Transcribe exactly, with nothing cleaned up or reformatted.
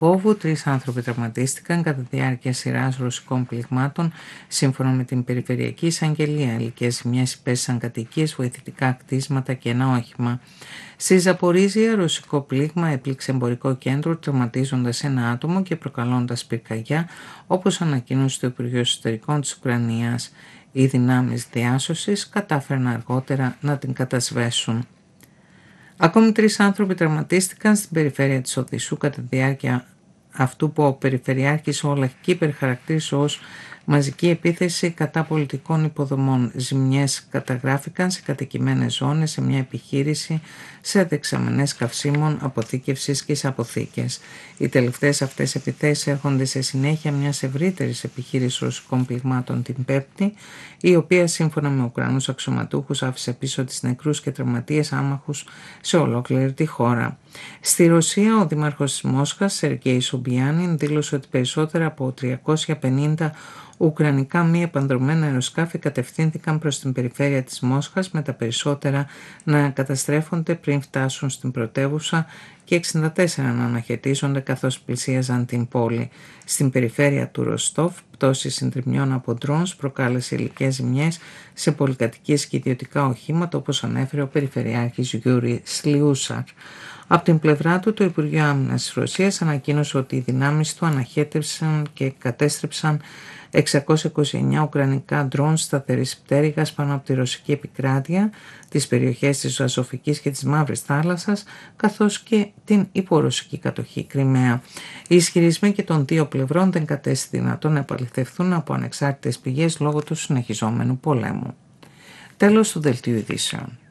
φόβου. Τρεις άνθρωποι τραυματίστηκαν κατά τη διάρκεια σειράς ρωσικών πληγμάτων, σύμφωνα με την Περιφερειακή Εισαγγελία. Υλικές ζημιές υπέστησαν κατοικίες, βοηθητικά κτίσματα και ένα όχημα. Στη Ζαπορίζια, ρωσικό πλήγμα έπληξε εμπορικό κέντρο, τραυματίζοντας ένα άτομο και προκαλώντας πυρκαγιά, όπως ανακοίνωσε το Υπουργείο Εσωτερικών της Ουκρανίας. Οι δυνάμεις διάσωσης κατάφεραν αργότερα να την κατασβέσουν. Ακόμη τρεις άνθρωποι τραυματίστηκαν στην περιφέρεια της Οδυσσού κατά τη διάρκεια αυτού που ο Περιφερειάρχης Όλεχ Κίπερ χαρακτήρισε ως μαζική επίθεση κατά πολιτικών υποδομών. Ζημιές καταγράφηκαν σε κατοικημένες ζώνες, σε μια επιχείρηση, σε δεξαμενές καυσίμων, αποθήκευσης και σε αποθήκες. Οι τελευταίες αυτές επιθέσεις έρχονται σε συνέχεια μιας ευρύτερης επιχείρησης ρωσικών πληγμάτων την Πέμπτη, η οποία σύμφωνα με Ουκρανούς αξιωματούχους άφησε πίσω της νεκρούς και τραυματίες άμαχους σε ολόκληρη τη χώρα. Στη Ρωσία, ο δήμαρχος της Μόσχας, Σεργέη Σομπιάνιν, δήλωσε ότι περισσότερα από τριακόσια πενήντα ουκρανικά μη επανδρομένα αεροσκάφη κατευθύνθηκαν προς την περιφέρεια της Μόσχας, με τα περισσότερα να καταστρέφονται πριν φτάσουν στην πρωτεύουσα και εξήντα τέσσερα να αναχαιτίζονται καθώς πλησίαζαν την πόλη. Στην περιφέρεια του Ροστόφ, πτώση συντριμμιών από ντρόνς προκάλεσε υλικές ζημιές σε πολυκατοικίες και ιδιωτικά οχήματα, όπως ανέφερε ο Περιφερειάρχης Γιούρι Σλιούσαρ. Από την πλευρά του, το Υπουργείο Άμυνας της Ρωσίας ανακοίνωσε ότι οι δυνάμεις του αναχέτευσαν και κατέστρεψαν εξακόσια είκοσι εννέα ουκρανικά ντρόν σταθερής πτέρυγας πάνω από τη ρωσική επικράτεια, τις περιοχές της Αζωφικής και της Μαύρης Θάλασσας, καθώς και την υπορωσική κατοχή Κριμαία. Οι ισχυρισμοί και των δύο πλευρών δεν κατέστη δυνατόν να επαληθευθούν από ανεξάρτητες πηγές λόγω του συνεχιζόμενου πολέμου. Τέλος του δελτίου ειδήσεων.